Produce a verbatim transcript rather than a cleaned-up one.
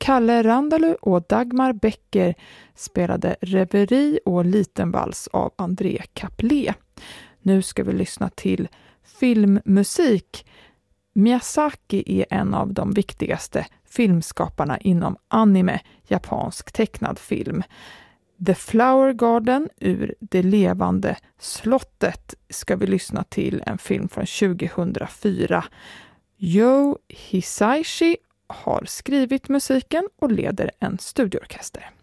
Kalle Randalu och Dagmar Becker spelade Reveri och Liten vals av André Caplé. Nu ska vi lyssna till filmmusik. Miyazaki är en av de viktigaste filmskaparna inom anime, japansk tecknad film. The Flower Garden ur Det levande slottet ska vi lyssna till, en film från tjugohundrafyra. Yo Hisaishi har skrivit musiken och leder en studioorkester.